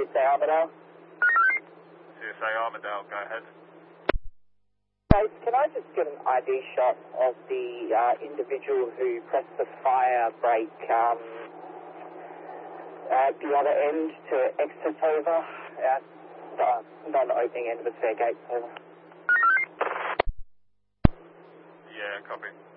CSA Armadale. CSA Armadale, go ahead. Guys, can I just get an ID shot of the individual who pressed the fire brake at the other end to exit over, not the opening end of the stairgate, over. Yeah, copy.